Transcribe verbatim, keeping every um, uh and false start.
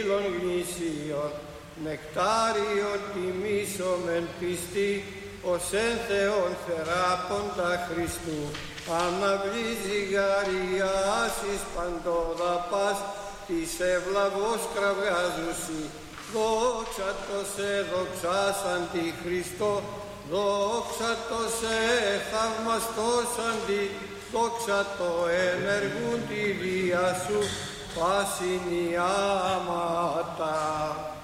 ήλων γνήσιον, νεκτάριον τιμήσομεν πιστή, ως εν Θεόν θεράποντα Χριστού, αναβλή ζυγαριάσεις παντόδαπας, της ευλαβώς κραυγάζουσι, δόξα το σε δοξάσαν τη Χριστό, δόξα το σε θαυμαστός αντι, δόξα το ενεργούν τη βία σου, πάσιν οι άματα.